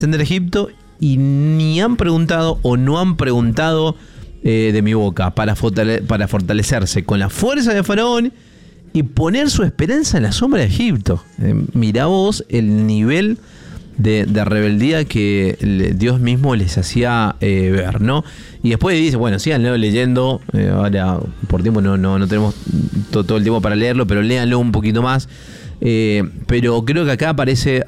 de Egipto y ni han preguntado o no han preguntado de mi boca para fortalecerse con la fuerza de Faraón y poner su esperanza en la sombra de Egipto. Mirá vos el nivel de rebeldía que Dios mismo les hacía ver, ¿no? Y después dice, bueno, síganlo leyendo. Ahora, por tiempo no tenemos todo el tiempo para leerlo, pero léanlo un poquito más. Pero creo que acá aparece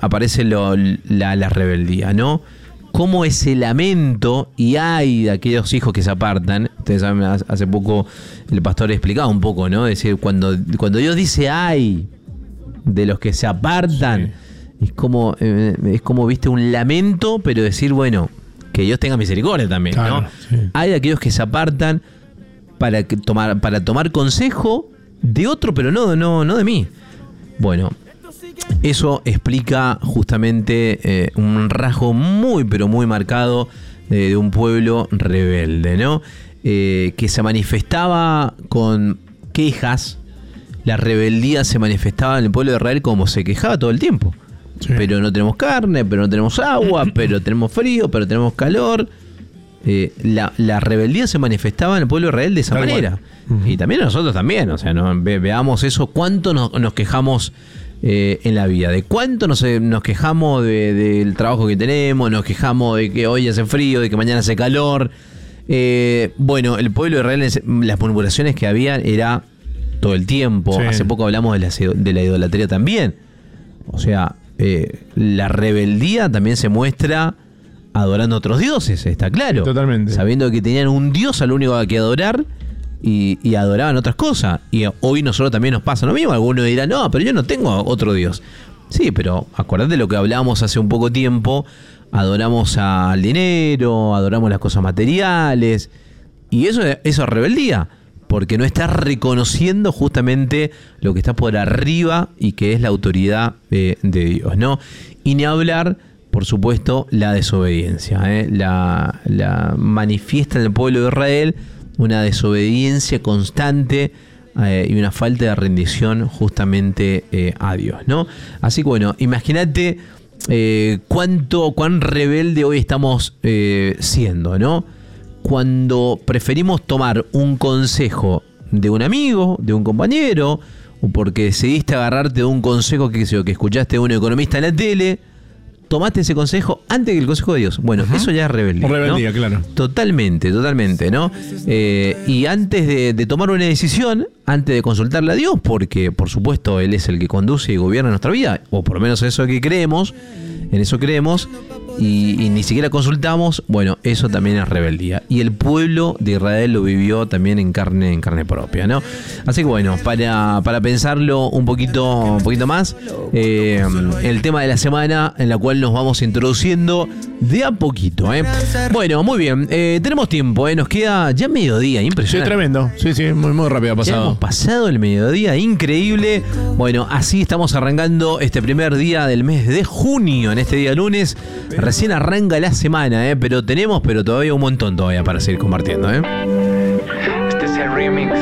la rebeldía, ¿no? Cómo ese lamento y ay de aquellos hijos que se apartan. Ustedes saben, hace poco el pastor explicaba un poco, ¿no? Es decir, cuando Dios dice ay de los que se apartan, sí, es como viste un lamento, pero decir, bueno, que Dios tenga misericordia también, claro, ¿no? Sí. Hay de aquellos que se apartan para tomar consejo de otro, pero no de mí. Bueno, eso explica justamente un rasgo muy, pero muy marcado de un pueblo rebelde, ¿no? Que se manifestaba con quejas. La rebeldía se manifestaba en el pueblo de Israel como se quejaba todo el tiempo. Sí. Pero no tenemos carne, pero no tenemos agua, pero tenemos frío, pero tenemos calor. La rebeldía se manifestaba en el pueblo de Israel de esa manera. Uh-huh. Y también nosotros también. O sea, veamos eso, cuánto nos quejamos en la vida, de cuánto nos quejamos del trabajo que tenemos, nos quejamos de que hoy hace frío, de que mañana hace calor. Bueno, el pueblo de Israel, las murmuraciones que había era todo el tiempo. Sí. Hace poco hablamos de la idolatría también. O sea, la rebeldía también se muestra adorando a otros dioses, está claro. Sí, totalmente. Sabiendo que tenían un dios al único que adorar y adoraban otras cosas. Y hoy nosotros también nos pasa lo mismo. Algunos dirán, no, pero yo no tengo otro dios. Sí, pero acordate de lo que hablábamos hace un poco tiempo. Adoramos al dinero, adoramos las cosas materiales. Y eso es rebeldía, porque no estás reconociendo justamente lo que está por arriba y que es la autoridad de Dios, ¿no? Y ni hablar, por supuesto, la desobediencia, la manifiesta en el pueblo de Israel una desobediencia constante y una falta de rendición justamente a Dios, ¿no? Así que bueno, imagínate cuán rebelde hoy estamos siendo, ¿no? Cuando preferimos tomar un consejo de un amigo, de un compañero, o porque decidiste agarrarte de un consejo que escuchaste de un economista en la tele, tomaste ese consejo antes que el consejo de Dios. Bueno, eso ya es rebeldía. Rebeldía, ¿no? Claro. Totalmente, ¿no? Y antes de tomar una decisión, antes de consultarle a Dios, porque por supuesto Él es el que conduce y gobierna nuestra vida, o por lo menos eso que creemos, en eso creemos, y ni siquiera consultamos, bueno, eso también es rebeldía. Y el pueblo de Israel lo vivió también en carne propia, ¿no? Así que bueno, para pensarlo un poquito más, el tema de la semana en la cual nos vamos introduciendo de a poquito, Bueno, muy bien, tenemos tiempo, nos queda ya mediodía, impresionante. Sí, tremendo, sí, muy rápido ha pasado. Ya hemos pasado el mediodía, increíble. Bueno, así estamos arrancando este primer día del mes de junio, en este día lunes. Recién arranca la semana, pero todavía un montón para seguir compartiendo, Este es el remix